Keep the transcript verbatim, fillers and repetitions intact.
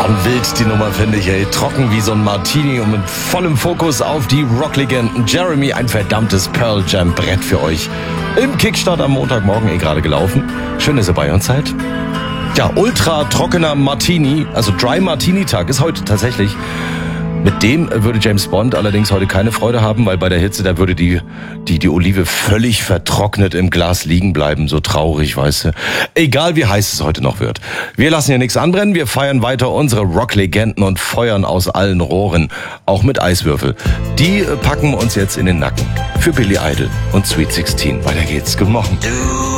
schon wild, die Nummer, finde ich, ey. Trocken wie so ein Martini und mit vollem Fokus auf die Rocklegenden. Jeremy, ein verdammtes Pearl Jam Brett für euch. Im Kickstart am Montagmorgen eh gerade gelaufen. Schön, dass ihr bei uns seid. Ja, ultra trockener Martini, also Dry Martini Tag ist heute tatsächlich. Mit dem würde James Bond allerdings heute keine Freude haben, weil bei der Hitze, da würde die, die, die Olive völlig vertrocknet im Glas liegen bleiben. So traurig, weißt du. Egal wie heiß es heute noch wird. Wir lassen hier nichts anbrennen. Wir feiern weiter unsere Rocklegenden und feuern aus allen Rohren. Auch mit Eiswürfel. Die packen uns jetzt in den Nacken. Für Billy Idol und Sweet sixteen. Weiter geht's. Guten Morgen.